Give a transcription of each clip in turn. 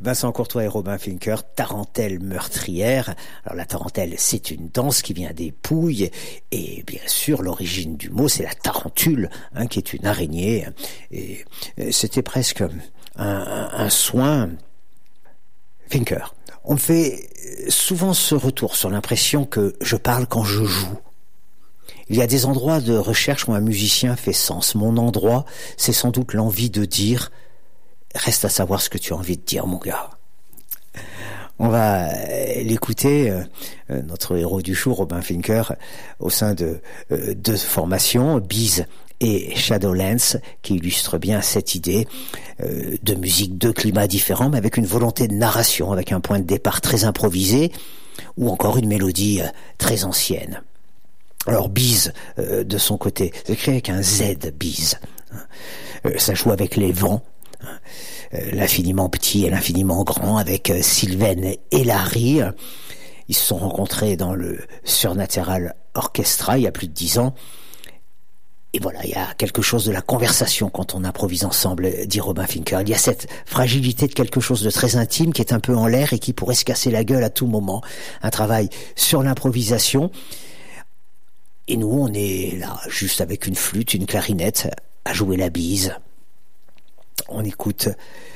Vincent Courtois et Robin Fincker, Tarentelle meurtrière. Alors la tarentelle, c'est une danse qui vient des Pouilles et bien sûr l'origine du mot, c'est la tarentule, qui est une araignée. Et c'était presque un soin. Fincker. On me fait souvent ce retour sur l'impression que je parle quand je joue. Il y a des endroits de recherche où un musicien fait sens. Mon endroit, c'est sans doute l'envie de dire « Reste à savoir ce que tu as envie de dire, mon gars ». On va l'écouter, notre héros du jour, Robin Fincker, au sein de deux formations, Bees et Shadowlands, qui illustrent bien cette idée de musique, deux climats différents, mais avec une volonté de narration, avec un point de départ très improvisé, ou encore une mélodie très ancienne. Alors Bees, de son côté, c'est écrit avec un Z, Bees. Ça joue avec les vents, l'infiniment petit et l'infiniment grand, avec Sylvain et Larry. Ils se sont rencontrés dans le Surnatural Orchestra il y a plus de 10 ans. Et voilà, il y a quelque chose de la conversation quand on improvise ensemble, dit Robin Fincker. Il y a cette fragilité de quelque chose de très intime qui est un peu en l'air et qui pourrait se casser la gueule à tout moment. Un travail sur l'improvisation. Et nous, on est là, juste avec une flûte, une clarinette, à jouer la bise. On écoute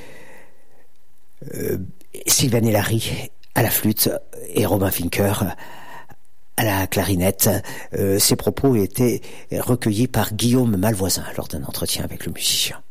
Sylvain et Larry à la flûte et Robin Fincker à la clarinette. Ces propos étaient recueillis par Guillaume Malvoisin lors d'un entretien avec le musicien.